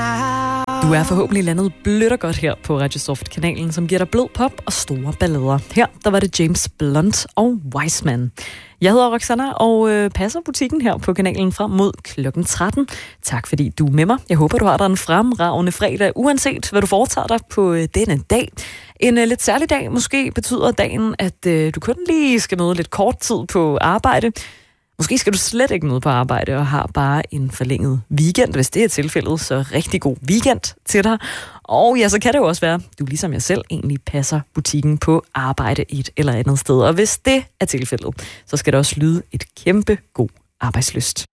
Du er forhåbentlig landet blødt og godt her på Radio Soft-kanalen, som giver dig blød pop og store ballader. Her der var det James Blunt og Wiseman. Jeg hedder Roxanna og passer butikken her på kanalen frem mod klokken 13. Tak fordi du er med mig. Jeg håber, du har dig en fremragende fredag, uanset hvad du foretager dig på denne dag. En lidt særlig dag måske betyder dagen, at du kun lige skal møde lidt kort tid på arbejde. Måske skal du slet ikke møde på arbejde og har bare en forlænget weekend, hvis det er tilfældet, så rigtig god weekend til dig. Og ja, så kan det jo også være, at du ligesom jeg selv egentlig passer butikken på arbejde et eller andet sted. Og hvis det er tilfældet, så skal der også lyde et kæmpe god arbejdslyst.